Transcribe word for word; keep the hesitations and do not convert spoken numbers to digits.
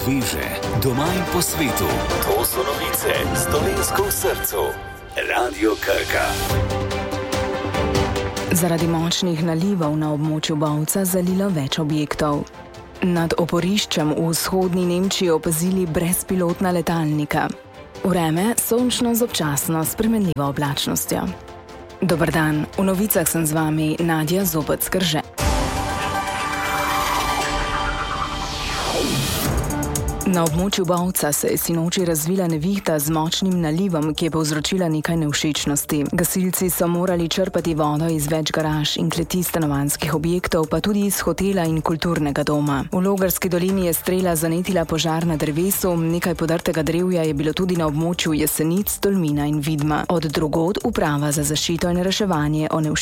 sveže, doma in po svetu. To so novice s Dolenjsko v srcu. Radio Krka. Zaradi močnih nalivov na območju Bovca zalilo več objektov. Nad oporiščem v vzhodni Nemčiji opazili brezpilotna letalnika. Vreme sončno z občasno spremenljivo oblačnostjo. Dober dan, v novicah sem z vami Nadja Zobec-Krže. Na območju Bovca se je sinoči razvila nevihta z močnim nalivom, ki je povzročila nekaj nevšečnosti. Gasilci so morali črpati vodo iz več garaž in kleti stanovanjskih objektov, pa tudi iz hotela in kulturnega doma. V Logarski dolini je strela zanetila požar na drevesu, nekaj podrtega drevja je bilo tudi na območju Jesenic, Tolmina in Vidma. Od drugod uprava za zaščito in reševanje o nevšečnosti